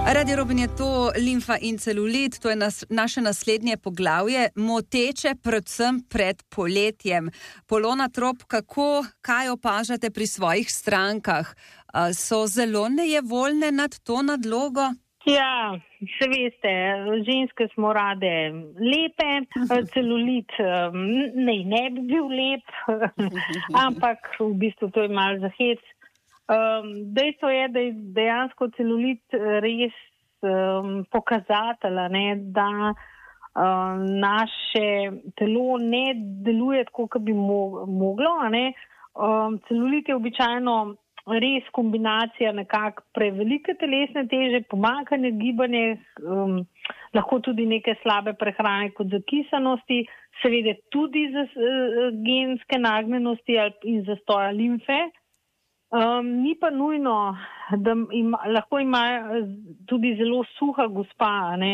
Radio Roben je to limfa in celulit, to je naše naslednje poglavje, moteče predvsem pred poletjem. Polona Trop, kaj opažate pri svojih strankah? So zelo nejevoljne nad to nadlogo? Ja, se veste, ženske smo rade lepe, celulit ne bi bil lep, ampak v bistvu to je malo za hec. Dejstvo je, da je dejansko celulit res pokazatelj, da naše telo ne deluje tako, kot bi moglo. Celulit je običajno res kombinacija nekako prevelike telesne teže, pomanjkanje gibanja, lahko tudi neke slabe prehrane kot zakisanosti, seveda tudi genske nagnjenosti in zastoja limfe. Ni pa nujno, da lahko ima tudi zelo suha gospa,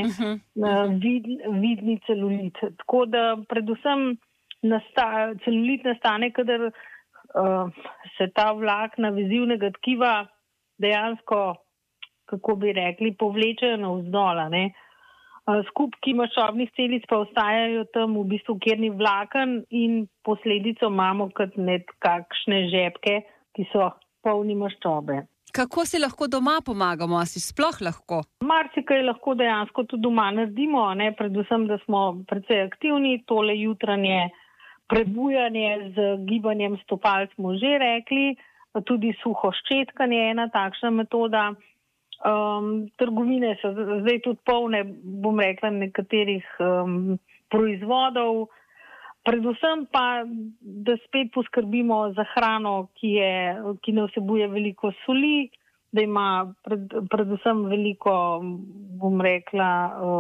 vidni celulit. Tako da predvsem celulit nastane, kadar se ta vlakna vezivnega tkiva dejansko, kako bi rekli, povlečejo navzdol. Skupki maščobnih celic pa ostajajo tam v bistvu, kjer ni vlaken, in posledico imamo kot nekakšne žepke, ki so polni maščobe. Kako si lahko doma pomagamo? A si sploh lahko? Marsikaj lahko dejansko tudi doma naredimo, predvsem, da smo precej aktivni. Tole jutranje prebujanje z gibanjem stopal smo že rekli, tudi suho ščetkanje je ena takšna metoda. Trgovine so zdaj tudi polne, bom rekla, nekaterih proizvodov. Predvsem pa, da spet poskrbimo za hrano, ki ne vsebuje veliko soli, da ima predvsem veliko, bom rekla,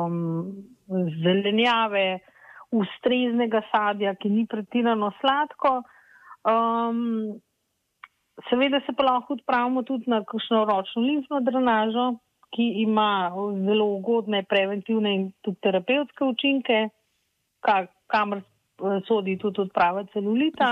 zelenjave, ustreznega sadja, ki ni pretirano sladko. Seveda se pa lahko odpravimo tudi na kakšno ročno limfno drenažo, ki ima zelo ugodne preventivne in tudi terapevtske učinke, kamor sodi tudi odprava celulita.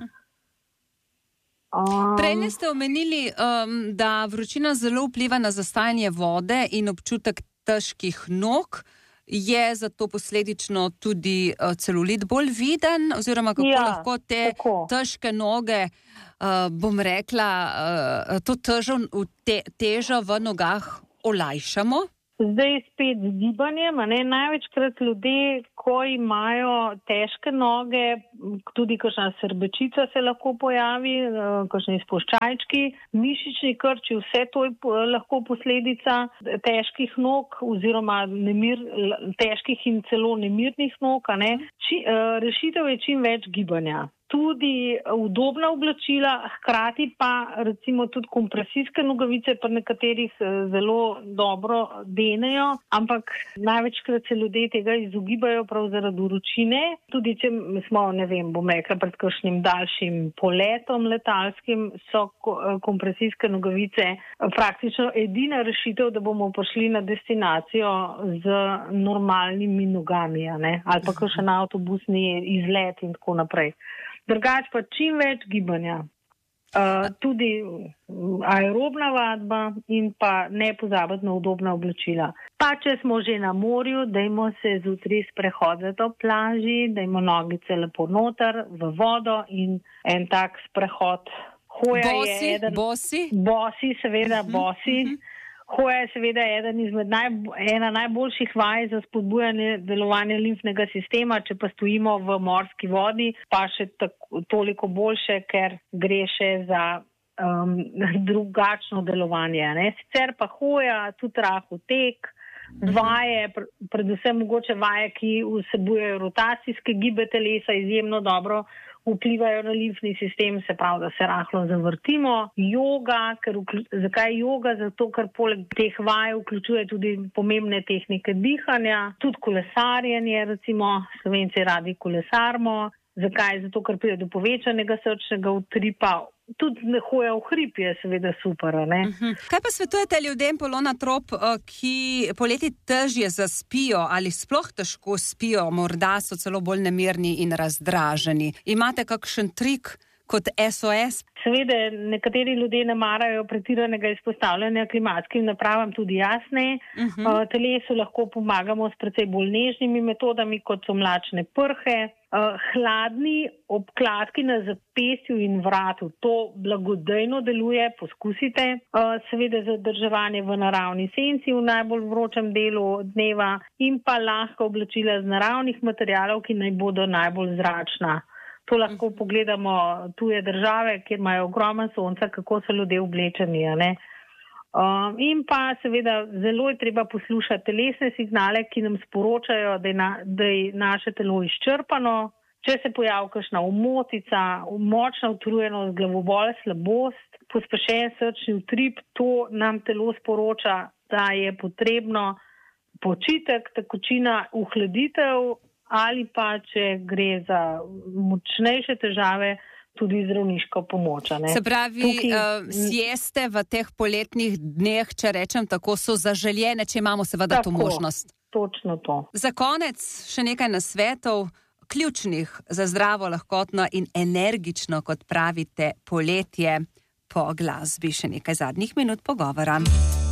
Prej ste omenili, da vročina zelo vpliva na zastajanje vode in občutek težkih nog. Je zato posledično tudi celulit bolj viden, oziroma kako lahko te težke noge, bom rekla, to težo v nogah olajšamo? Zdaj spet z gibanjem, največkrat ljudje, ko imajo težke noge, tudi kakšna srbečica se lahko pojavi, kakšni izpuščajčki, mišični krči, vse to je lahko posledica težkih nog oziroma težkih in celo nemirnih nog. Rešitev je čim več gibanja. Tudi udobna oblačila, hkrati pa recimo tudi kompresijske nogavice pa nekaterih zelo dobro denejo, ampak največkrat se ljudje tega izogibajo prav zaradi vročine. Tudi če smo, bom rekla, pred kakšnim daljšim poletom letalskim, so kompresijske nogavice praktično edina rešitev, da bomo prišli na destinacijo z normalnimi nogami, ali pa kakšen avtobusni izlet in tako naprej. Drugač pa čim več gibanja, tudi aerobna vadba in pa ne pozabiti na udobna oblačila. Pa če smo že na morju, dajmo se zjutraj sprehozati po plaži, dajmo nogice lepo noter v vodo in en tak sprehod. Bosi? Bosi, seveda, bosi. Hoja je seveda ena najboljših vaj za spodbujanje delovanja limfnega sistema, če pa stojimo v morski vodi, pa še toliko boljše, ker gre še za drugačno delovanje. Sicer pa hoja, tudi rahel tek, vaje, predvsem mogoče vaje, ki vsebujejo rotacijske gibe telesa, izjemno dobro vplivajo na limfni sistem, se pravi, da se rahlo zavrtimo. Joga, zakaj joga? Zato, ker poleg teh vaj vključuje tudi pomembne tehnike dihanja, tudi kolesarjenje, recimo, Slovenci radi kolesarimo. Zakaj? Zato, ker pride do povečanega srčnega utripa. Tudi hoja v hrib je seveda super, Kaj pa svetujete ljudem, Polona Trop, ki poleti težje zaspijo ali sploh težko spijo, morda so celo bolj nemirni in razdraženi? Imate kakšen trik, kot SOS? Seveda, nekateri ljudje ne marajo pretiranega izpostavljanja klimatskim napravam, tudi jaz ne. Telesu lahko pomagamo s precej bolj nežnimi metodami, kot so mlačne prhe, hladni obkladki na zapestju in vratu. To blagodejno deluje, poskusite. Seveda zadrževanje v naravni senci v najbolj vročem delu dneva in pa lahko oblačila z naravnih materialov, ki naj bodo najbolj zračna. To lahko pogledamo tuje države, kjer imajo ogromno sonca, kako so ljudje oblečeni. In pa seveda zelo je treba poslušati telesne signale, ki nam sporočajo, da je naše telo izčrpano. Če se pojavi kakšna omotica, močna utrujenost, glavobol, slabost, pospešen srčni utrip, to nam telo sporoča, da je potrebno počitek, tekočina, ohladitev ali pa, če gre za močnejše težave, tudi zdravniško pomoč. Se pravi, sieste v teh poletnih dneh, če rečem tako, so zaželjene, če imamo seveda to možnost. Točno to. Za konec še nekaj nasvetov, ključnih za zdravo, lahkotno in energično, kot pravite, poletje po glasbi. Še nekaj zadnjih minut pogovora.